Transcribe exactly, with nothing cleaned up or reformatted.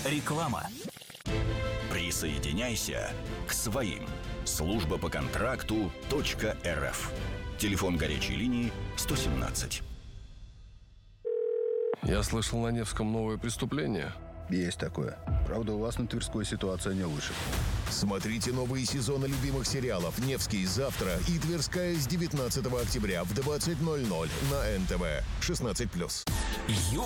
Реклама. Присоединяйся к своим. Служба по контракту .рф. Телефон горячей линии сто семнадцать. Я слышал, на Невском новое преступление. Есть такое. Правда, у вас на Тверской ситуация не лучше. Смотрите новые сезоны любимых сериалов «Невский» завтра и «Тверская» с девятнадцатого октября в двадцать ноль ноль на эн тэ вэ. шестнадцать плюс.